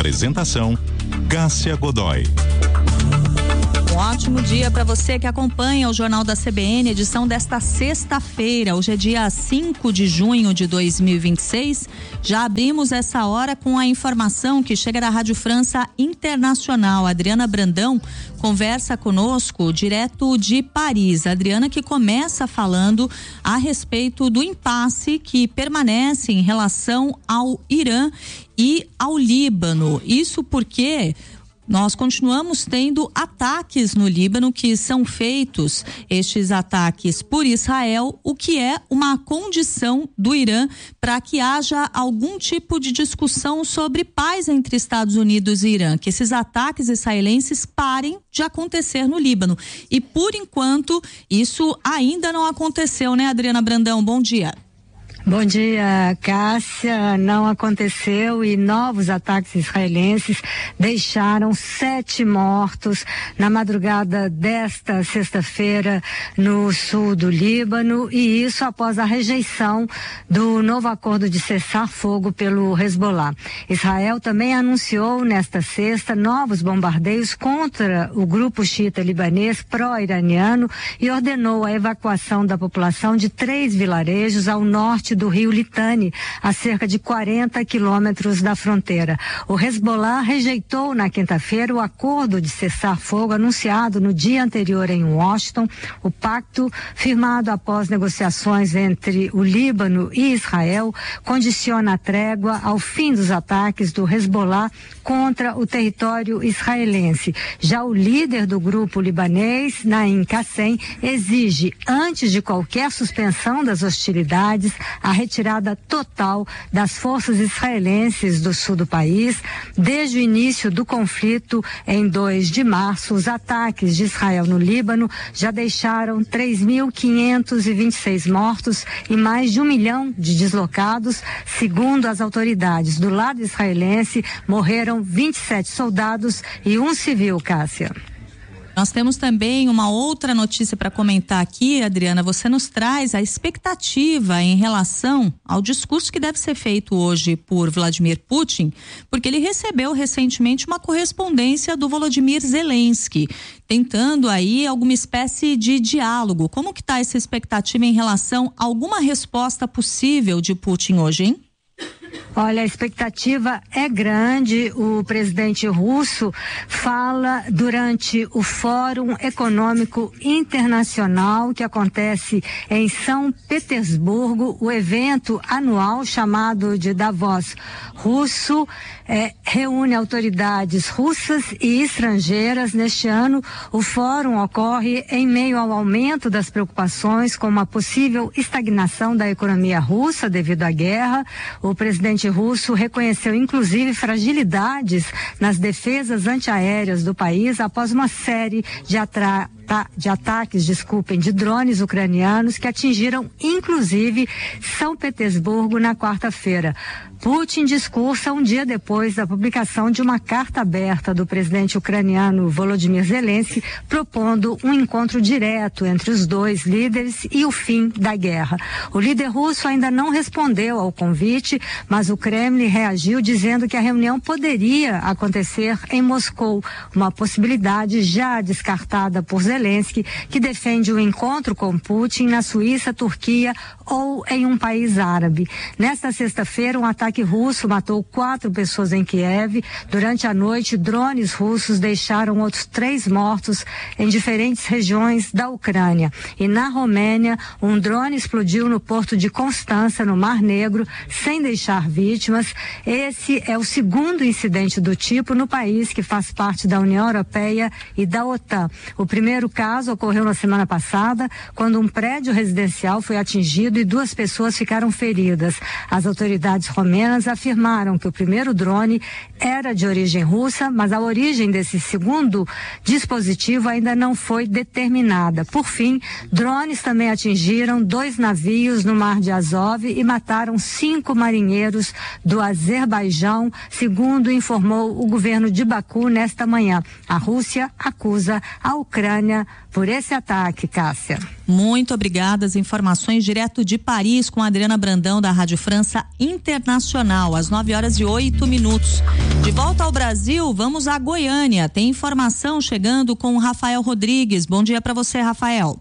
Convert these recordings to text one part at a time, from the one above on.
Apresentação: Cássia Godoy. Um ótimo dia para você que acompanha o Jornal da CBN, edição desta sexta-feira. Hoje é dia 5 de junho de 2026. Já abrimos essa hora com a informação que chega da Rádio França Internacional. A Adriana Brandão conversa conosco direto de Paris. A Adriana que começa falando a respeito do impasse que permanece em relação ao Irã e ao Líbano. Isso porque nós continuamos tendo ataques no Líbano que são feitos, estes ataques por Israel, o que é uma condição do Irã para que haja algum tipo de discussão sobre paz entre Estados Unidos e Irã, que esses ataques israelenses parem de acontecer no Líbano. E por enquanto isso ainda não aconteceu, né, Adriana Brandão? Bom dia. Bom dia, Cássia. Não aconteceu e novos ataques israelenses deixaram 7 mortos na madrugada desta sexta-feira no sul do Líbano, e isso após a rejeição do novo acordo de cessar-fogo pelo Hezbollah. Israel também anunciou nesta sexta novos bombardeios contra o grupo xiita libanês pró-iraniano e ordenou a evacuação da população de 3 vilarejos ao norte do rio Litani, a cerca de 40 quilômetros da fronteira. O Hezbollah rejeitou na quinta-feira o acordo de cessar-fogo anunciado no dia anterior em Washington. O pacto, firmado após negociações entre o Líbano e Israel, condiciona a trégua ao fim dos ataques do Hezbollah contra o território israelense. Já o líder do grupo libanês, Naim Qassem, exige, antes de qualquer suspensão das hostilidades, a retirada total das forças israelenses do sul do país. Desde o início do conflito, em 2 de março, os ataques de Israel no Líbano já deixaram 3.526 mortos e mais de 1 milhão de deslocados. Segundo as autoridades do lado israelense, morreram 27 soldados e 1 civil, Cássia. Nós temos também uma outra notícia para comentar aqui, Adriana. Você nos traz a expectativa em relação ao discurso que deve ser feito hoje por Vladimir Putin, porque ele recebeu recentemente uma correspondência do Volodymyr Zelensky, tentando aí alguma espécie de diálogo. Como que está essa expectativa em relação a alguma resposta possível de Putin hoje, hein? Olha, a expectativa é grande. O presidente russo fala durante o Fórum Econômico Internacional que acontece em São Petersburgo, o evento anual chamado de Davos russo, reúne autoridades russas e estrangeiras. Neste ano, o fórum ocorre em meio ao aumento das preocupações com uma possível estagnação da economia russa devido à guerra. O presidente russo reconheceu inclusive fragilidades nas defesas antiaéreas do país após uma série de ataques de drones ucranianos que atingiram inclusive São Petersburgo na quarta-feira. Putin discursa um dia depois da publicação de uma carta aberta do presidente ucraniano Volodymyr Zelensky, propondo um encontro direto entre os dois líderes e o fim da guerra. O líder russo ainda não respondeu ao convite, mas o Kremlin reagiu dizendo que a reunião poderia acontecer em Moscou, uma possibilidade já descartada por Zelensky, que defende o encontro com Putin na Suíça, Turquia ou em um país árabe. Nesta sexta-feira, um ataque russo matou 4 pessoas em Kiev. Durante a noite, drones russos deixaram outros 3 mortos em diferentes regiões da Ucrânia. E na Romênia, um drone explodiu no porto de Constança, no Mar Negro, sem deixar vítimas. Esse é o segundo incidente do tipo no país que faz parte da União Europeia e da OTAN. O primeiro caso ocorreu na semana passada, quando um prédio residencial foi atingido e 2 pessoas ficaram feridas. As autoridades romenas afirmaram que o primeiro drone era de origem russa, mas a origem desse segundo dispositivo ainda não foi determinada. Por fim, drones também atingiram 2 navios no Mar de Azov e mataram 5 marinheiros do Azerbaijão, segundo informou o governo de Baku nesta manhã. A Rússia acusa a Ucrânia por esse ataque, Cássia. Muito obrigada. As informações direto de Paris com a Adriana Brandão da Rádio França Internacional. internacional, às 9h08. De volta ao Brasil, vamos a Goiânia. Tem informação chegando com o Rafael Rodrigues. Bom dia para você, Rafael.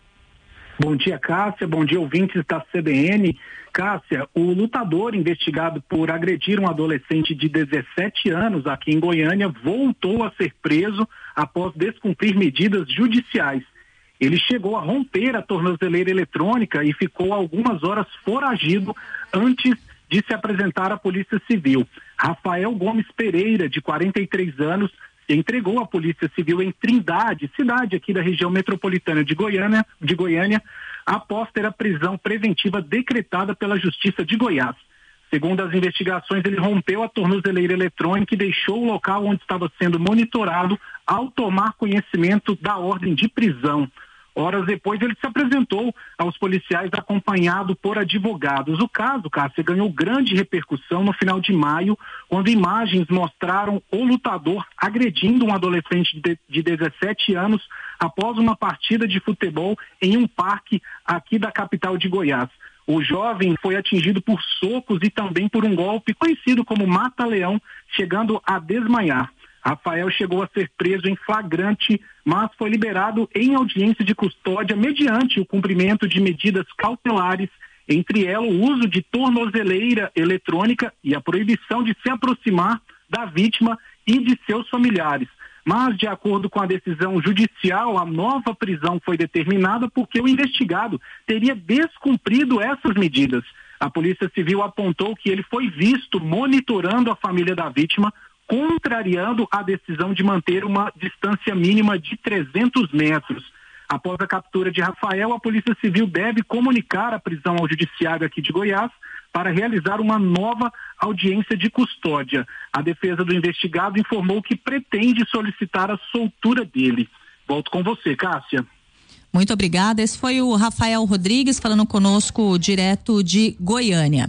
Bom dia, Cássia. Bom dia, ouvintes da CBN. Cássia, o lutador investigado por agredir um adolescente de 17 anos aqui em Goiânia voltou a ser preso após descumprir medidas judiciais. Ele chegou a romper a tornozeleira eletrônica e ficou algumas horas foragido antes de se apresentar à Polícia Civil. Rafael Gomes Pereira, de 43 anos, se entregou à Polícia Civil em Trindade, cidade aqui da região metropolitana de Goiânia, após ter a prisão preventiva decretada pela Justiça de Goiás. Segundo as investigações, ele rompeu a tornozeleira eletrônica e deixou o local onde estava sendo monitorado ao tomar conhecimento da ordem de prisão. Horas depois, ele se apresentou aos policiais acompanhado por advogados. O caso, Cássia, ganhou grande repercussão no final de maio, quando imagens mostraram o lutador agredindo um adolescente de 17 anos após uma partida de futebol em um parque aqui da capital de Goiás. O jovem foi atingido por socos e também por um golpe conhecido como mata-leão, chegando a desmaiar. Rafael chegou a ser preso em flagrante, mas foi liberado em audiência de custódia mediante o cumprimento de medidas cautelares, entre elas o uso de tornozeleira eletrônica e a proibição de se aproximar da vítima e de seus familiares. Mas, de acordo com a decisão judicial, a nova prisão foi determinada porque o investigado teria descumprido essas medidas. A Polícia Civil apontou que ele foi visto monitorando a família da vítima, contrariando a decisão de manter uma distância mínima de 300 metros. Após a captura de Rafael, a Polícia Civil deve comunicar a prisão ao Judiciário aqui de Goiás para realizar uma nova audiência de custódia. A defesa do investigado informou que pretende solicitar a soltura dele. Volto com você, Cássia. Muito obrigada. Esse foi o Rafael Rodrigues falando conosco direto de Goiânia.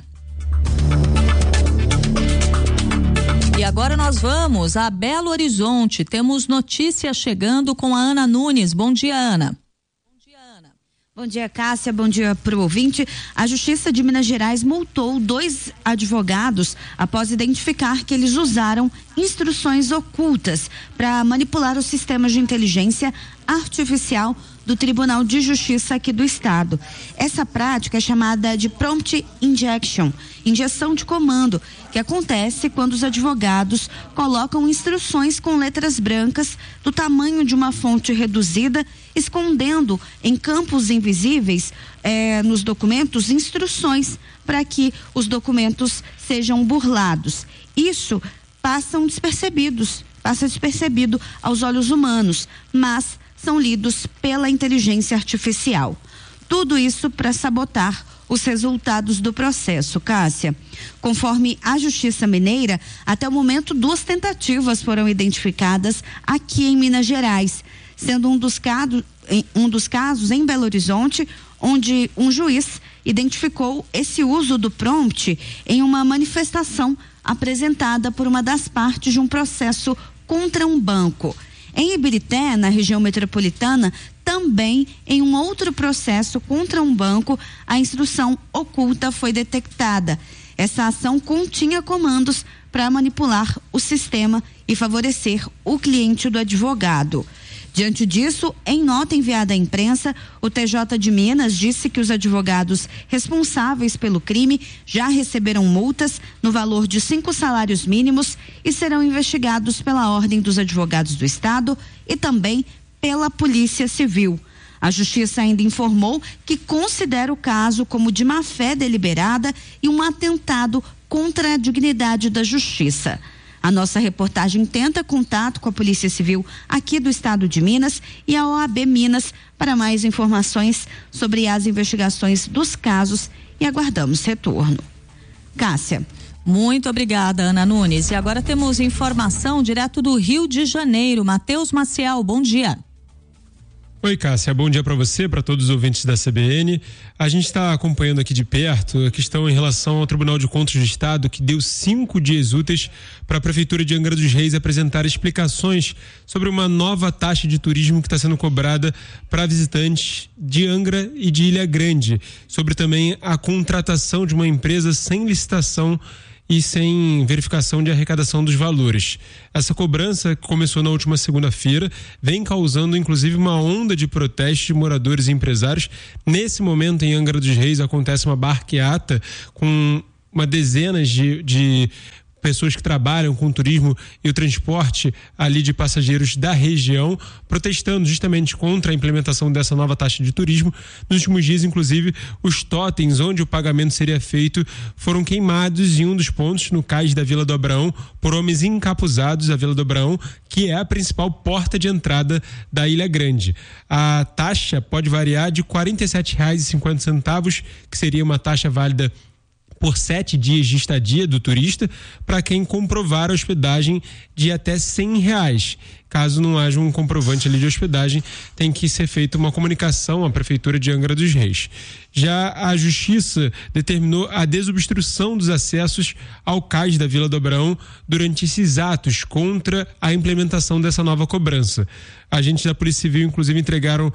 E agora nós vamos a Belo Horizonte. Temos notícias chegando com a Ana Nunes. Bom dia, Ana. Bom dia, Cássia. Bom dia para o ouvinte. A Justiça de Minas Gerais multou 2 advogados após identificar que eles usaram instruções ocultas para manipular os sistemas de inteligência artificial do Tribunal de Justiça aqui do Estado. Essa prática é chamada de prompt injection, injeção de comando, que acontece quando os advogados colocam instruções com letras brancas do tamanho de uma fonte reduzida, escondendo em campos invisíveis nos documentos instruções para que os documentos sejam burlados. Isso passa despercebido aos olhos humanos, mas são lidos pela inteligência artificial. Tudo isso para sabotar os resultados do processo, Cássia. Conforme a Justiça Mineira, até o momento 2 tentativas foram identificadas aqui em Minas Gerais, sendo um dos casos em Belo Horizonte, onde um juiz identificou esse uso do prompt em uma manifestação apresentada por uma das partes de um processo contra um banco. Em Ibirité, na região metropolitana, também em um outro processo contra um banco, a instrução oculta foi detectada. Essa ação continha comandos para manipular o sistema e favorecer o cliente do advogado. Diante disso, em nota enviada à imprensa, o TJ de Minas disse que os advogados responsáveis pelo crime já receberam multas no valor de 5 salários mínimos e serão investigados pela Ordem dos Advogados do Estado e também pela Polícia Civil. A Justiça ainda informou que considera o caso como de má-fé deliberada e um atentado contra a dignidade da Justiça. A nossa reportagem tenta contato com a Polícia Civil aqui do Estado de Minas e a OAB Minas para mais informações sobre as investigações dos casos e aguardamos retorno. Cássia. Muito obrigada, Ana Nunes. E agora temos informação direto do Rio de Janeiro. Matheus Maciel, bom dia. Oi, Cássia, bom dia para você, para todos os ouvintes da CBN. A gente está acompanhando aqui de perto a questão em relação ao Tribunal de Contas do Estado, que deu 5 dias úteis para a Prefeitura de Angra dos Reis apresentar explicações sobre uma nova taxa de turismo que está sendo cobrada para visitantes de Angra e de Ilha Grande, sobre também a contratação de uma empresa sem licitação e sem verificação de arrecadação dos valores. Essa cobrança, que começou na última segunda-feira, vem causando inclusive uma onda de protestos de moradores e empresários. Nesse momento, em Angra dos Reis, acontece uma barqueata com uma dezena de pessoas que trabalham com o turismo e o transporte ali de passageiros da região, protestando justamente contra a implementação dessa nova taxa de turismo. Nos últimos dias, inclusive, os totens onde o pagamento seria feito foram queimados em um dos pontos, no cais da Vila do Abraão, por homens encapuzados. A Vila do Abraão, que é a principal porta de entrada da Ilha Grande. A taxa pode variar de R$ 47,50, que seria uma taxa válida por 7 dias de estadia do turista, para quem comprovar a hospedagem de até R$100. Caso não haja um comprovante ali de hospedagem, tem que ser feita uma comunicação à Prefeitura de Angra dos Reis. Já a Justiça determinou a desobstrução dos acessos ao cais da Vila do Abraão durante esses atos contra a implementação dessa nova cobrança. Agentes da Polícia Civil, inclusive, entregaram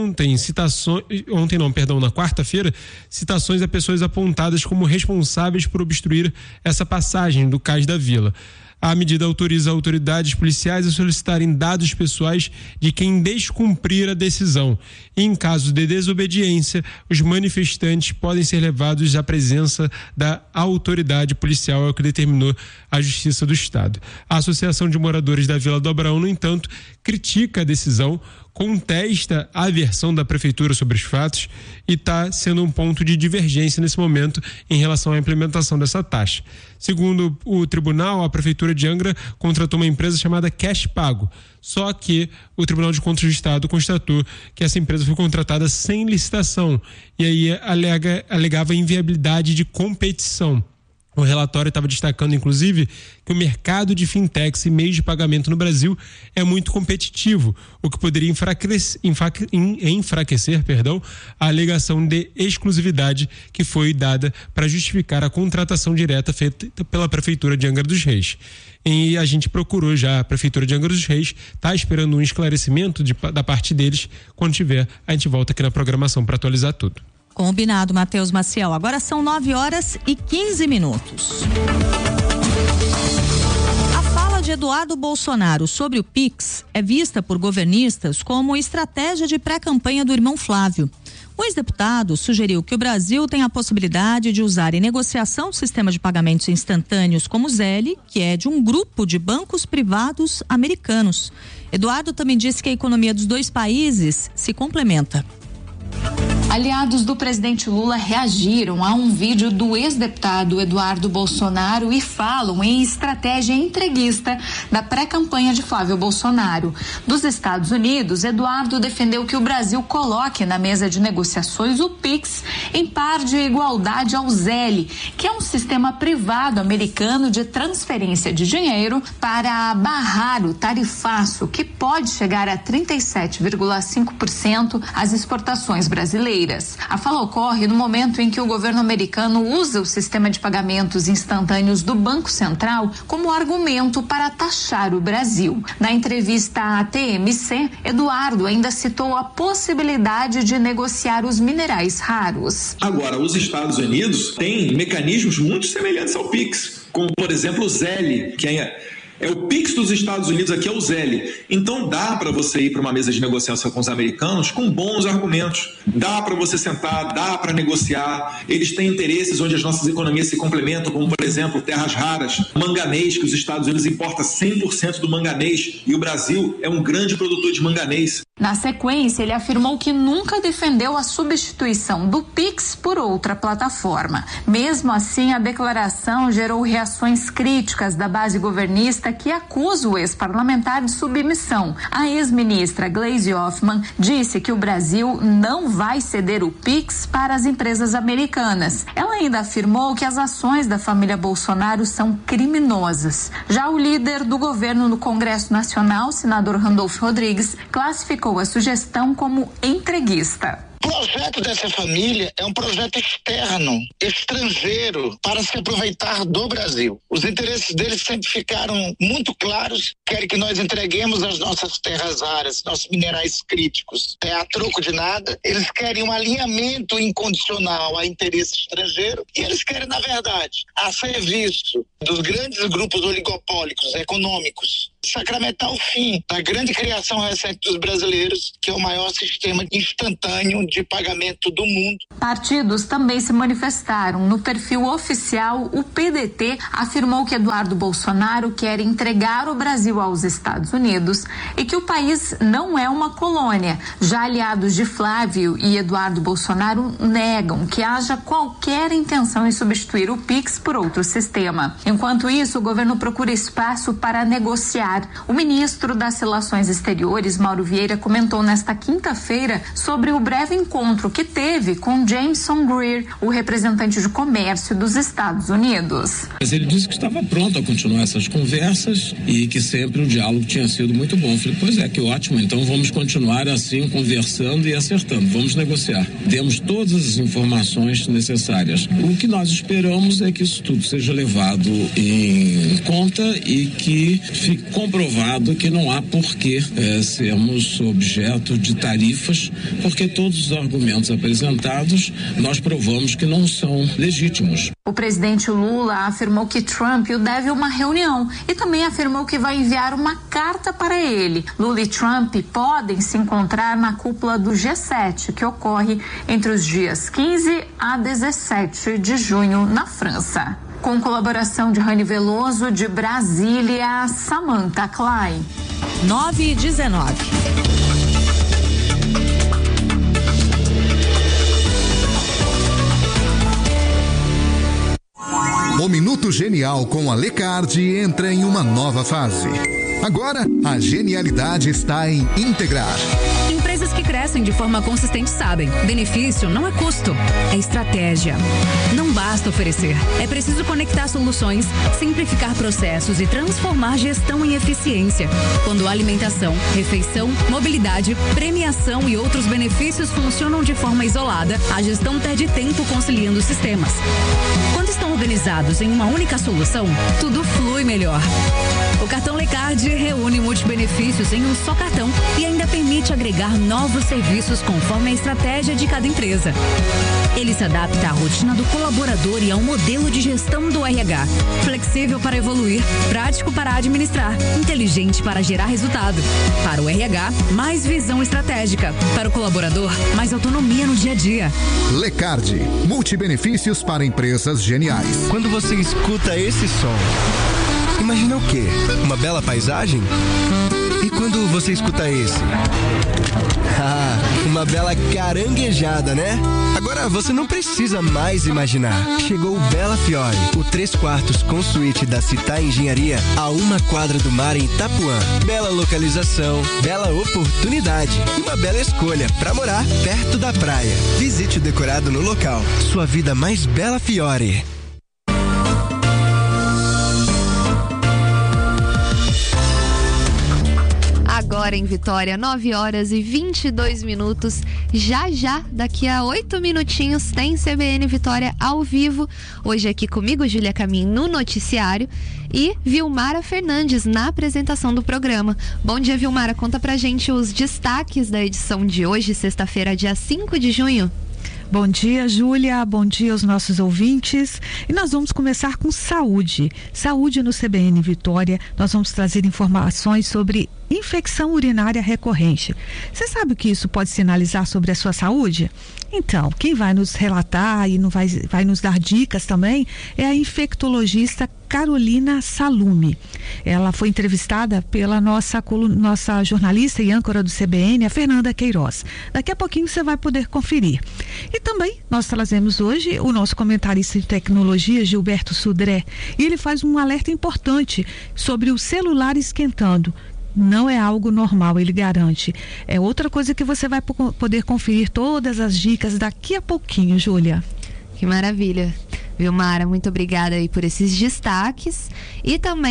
na quarta-feira, citações a pessoas apontadas como responsáveis por obstruir essa passagem do cais da vila. A medida autoriza autoridades policiais a solicitarem dados pessoais de quem descumprir a decisão. E, em caso de desobediência, os manifestantes podem ser levados à presença da autoridade policial, é o que determinou a Justiça do Estado. A Associação de Moradores da Vila do Abraão, no entanto, critica a decisão, contesta a versão da Prefeitura sobre os fatos e está sendo um ponto de divergência nesse momento em relação à implementação dessa taxa. Segundo o tribunal, a Prefeitura de Angra contratou uma empresa chamada Cash Pago, só que o Tribunal de Contas do Estado constatou que essa empresa foi contratada sem licitação e aí alegava inviabilidade de competição. O relatório estava destacando, inclusive, que o mercado de fintechs e meios de pagamento no Brasil é muito competitivo, o que poderia enfraquecer a alegação de exclusividade que foi dada para justificar a contratação direta feita pela Prefeitura de Angra dos Reis. E a gente procurou já a Prefeitura de Angra dos Reis, está esperando um esclarecimento da parte deles. Quando tiver, a gente volta aqui na programação para atualizar tudo. Combinado, Matheus Maciel. Agora são 9h15. A fala de Eduardo Bolsonaro sobre o Pix é vista por governistas como estratégia de pré-campanha do irmão Flávio. O ex-deputado sugeriu que o Brasil tem a possibilidade de usar em negociação o sistema de pagamentos instantâneos como o Zelle, que é de um grupo de bancos privados americanos. Eduardo também disse que a economia dos dois países se complementa. Aliados do presidente Lula reagiram a um vídeo do ex-deputado Eduardo Bolsonaro e falam em estratégia entreguista da pré-campanha de Flávio Bolsonaro. Dos Estados Unidos, Eduardo defendeu que o Brasil coloque na mesa de negociações o Pix em par de igualdade ao Zelle, que é um sistema privado americano de transferência de dinheiro para barrar o tarifaço, que pode chegar a 37,5% às exportações brasileiras. A fala ocorre no momento em que o governo americano usa o sistema de pagamentos instantâneos do Banco Central como argumento para taxar o Brasil. Na entrevista à TMC, Eduardo ainda citou a possibilidade de negociar os minerais raros. Agora, os Estados Unidos têm mecanismos muito semelhantes ao Pix, como, por exemplo, o Zelle, que é o Pix dos Estados Unidos, aqui é o Zelle. Então dá para você ir para uma mesa de negociação com os americanos com bons argumentos. Dá para você sentar, dá para negociar. Eles têm interesses onde as nossas economias se complementam, como, por exemplo, terras raras, manganês, que os Estados Unidos importam 100% do manganês e o Brasil é um grande produtor de manganês. Na sequência, ele afirmou que nunca defendeu a substituição do Pix por outra plataforma. Mesmo assim, a declaração gerou reações críticas da base governista que acusa o ex-parlamentar de submissão. A ex-ministra Gleisi Hoffmann disse que o Brasil não vai ceder o Pix para as empresas americanas. Ela ainda afirmou que as ações da família Bolsonaro são criminosas. Já o líder do governo no Congresso Nacional, senador Randolfo Rodrigues, classificou classificou a sugestão como entreguista. O projeto dessa família é um projeto externo, estrangeiro, para se aproveitar do Brasil. Os interesses deles sempre ficaram muito claros. Querem que nós entreguemos as nossas terras raras, nossos minerais críticos, a troco de nada. Eles querem um alinhamento incondicional a interesse estrangeiro e eles querem, na verdade, a serviço dos grandes grupos oligopólicos econômicos, sacramentar o fim da grande criação recente dos brasileiros, que é o maior sistema instantâneo de pagamento do mundo. Partidos também se manifestaram. No perfil oficial, o PDT afirmou que Eduardo Bolsonaro quer entregar o Brasil aos Estados Unidos e que o país não é uma colônia. Já aliados de Flávio e Eduardo Bolsonaro negam que haja qualquer intenção em substituir o Pix por outro sistema. Enquanto isso, o governo procura espaço para negociar. O ministro das Relações Exteriores, Mauro Vieira, comentou nesta quinta-feira sobre o breve encontro que teve com Jameson Greer, o representante de comércio dos Estados Unidos. Mas ele disse que estava pronto a continuar essas conversas e que sempre o diálogo tinha sido muito bom. Eu falei, pois é, que ótimo, então vamos continuar assim, conversando e acertando, vamos negociar. Temos todas as informações necessárias. O que nós esperamos é que isso tudo seja levado em conta e que fique comprovado que não há por que sermos objeto de tarifas, porque todos os argumentos apresentados nós provamos que não são legítimos. O presidente Lula afirmou que Trump o deve uma reunião e também afirmou que vai enviar uma carta para ele. Lula e Trump podem se encontrar na cúpula do G7, que ocorre entre os dias 15 a 17 de junho na França. Com colaboração de Rani Veloso, de Brasília, Samantha Klein. 9h19. O Minuto Genial com a Lecard entra em uma nova fase. Agora, a genialidade está em integrar. Empresas que crescem de forma consistente sabem, benefício não é custo, é estratégia. Não basta oferecer, é preciso conectar soluções, simplificar processos e transformar gestão em eficiência. Quando alimentação, refeição, mobilidade, premiação e outros benefícios funcionam de forma isolada, a gestão perde tempo conciliando sistemas. Quando estão organizados em uma única solução, tudo flui melhor. O cartão Lecard reúne multibenefícios em um só cartão e ainda permite agregar novos serviços conforme a estratégia de cada empresa. Ele se adapta à rotina do colaborador e ao modelo de gestão do RH. Flexível para evoluir, prático para administrar, inteligente para gerar resultado. Para o RH, mais visão estratégica. Para o colaborador, mais autonomia no dia a dia. Lecard, multibenefícios para empresas geniais. Quando você escuta esse som, imagina o quê? Uma bela paisagem? E quando você escuta esse? Ah, uma bela caranguejada, né? Agora você não precisa mais imaginar. Chegou o Bela Fiore, o 3/4 com suíte da Città Engenharia a 1 quadra do mar em Itapuã. Bela localização, bela oportunidade e uma bela escolha para morar perto da praia. Visite o decorado no local. Sua vida mais Bela Fiore. Agora em Vitória, 9h22. Já, daqui a 8 minutinhos, tem CBN Vitória ao vivo. Hoje aqui comigo, Júlia Camin, no noticiário, e Vilmara Fernandes na apresentação do programa. Bom dia, Vilmara. Conta pra gente os destaques da edição de hoje, sexta-feira, dia 5 de junho. Bom dia, Júlia. Bom dia aos nossos ouvintes. E nós vamos começar com saúde. Saúde no CBN Vitória. Nós vamos trazer informações sobre infecção urinária recorrente. Você sabe o que isso pode sinalizar sobre a sua saúde? Então, quem vai nos relatar e vai nos dar dicas também é a infectologista Carolina Salume. Ela foi entrevistada pela nossa jornalista e âncora do CBN, a Fernanda Queiroz. Daqui a pouquinho você vai poder conferir. E também nós trazemos hoje o nosso comentarista de tecnologia, Gilberto Sudré, e ele faz um alerta importante sobre o celular esquentando. Não é algo normal, ele garante. É outra coisa que você vai poder conferir todas as dicas daqui a pouquinho, Júlia. Que maravilha. Vilmara, muito obrigada aí por esses destaques. E também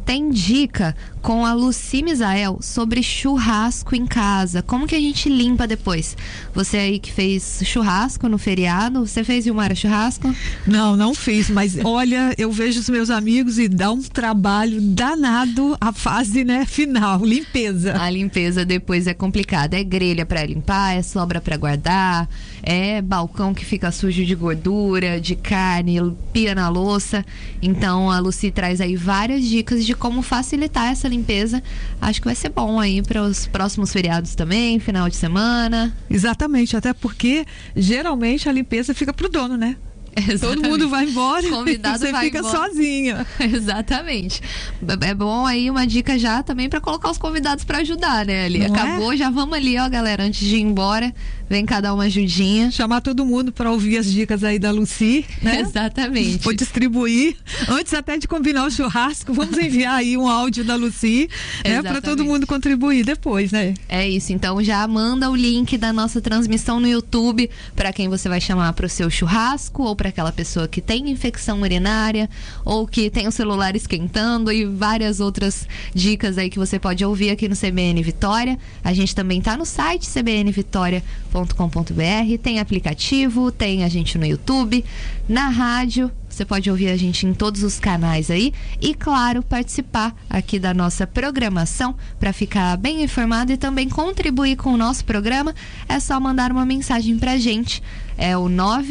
tem dica com a Lucy Misael sobre churrasco em casa. Como que a gente limpa depois? Você aí que fez churrasco no feriado, você fez, Vilmara, churrasco? Não fiz, mas olha, eu vejo os meus amigos e dá um trabalho danado a fase, né, final, limpeza. A limpeza depois é complicada, é grelha para limpar, é sobra para guardar, é balcão que fica sujo de gordura, de carne, pia na louça. Então a Lucy traz aí várias dicas de como facilitar essa limpeza. Acho que vai ser bom aí para os próximos feriados também, final de semana. Exatamente, até porque geralmente a limpeza fica pro dono, né? Exatamente. Todo mundo vai embora, convidado você vai fica embora. Sozinha. Exatamente. É bom aí uma dica já também para colocar os convidados para ajudar, né, ali? Não acabou, já vamos ali, ó, galera, antes de ir embora, vem cá dar uma ajudinha. Chamar todo mundo para ouvir as dicas aí da Lucy, né? Exatamente. Vou distribuir, antes até de combinar o churrasco, vamos enviar aí um áudio da Lucy, né, para todo mundo contribuir depois, né? É isso, então já manda o link da nossa transmissão no YouTube para quem você vai chamar para o seu churrasco ou para aquela pessoa que tem infecção urinária ou que tem o celular esquentando e várias outras dicas aí que você pode ouvir aqui no CBN Vitória. A gente também tá no site cbnvitoria.com.br, tem aplicativo, tem a gente no YouTube, na rádio. Você pode ouvir a gente em todos os canais aí e, claro, participar aqui da nossa programação para ficar bem informado e também contribuir com o nosso programa. É só mandar uma mensagem pra gente. É o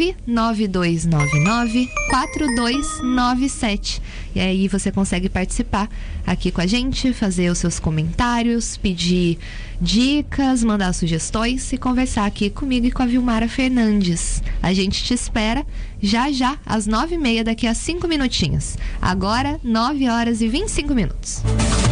99299-4297. E aí você consegue participar aqui com a gente, fazer os seus comentários, pedir dicas, mandar sugestões e conversar aqui comigo e com a Vilmara Fernandes. A gente te espera já às 9h30, daqui a 5 minutinhos. Agora, 9h25.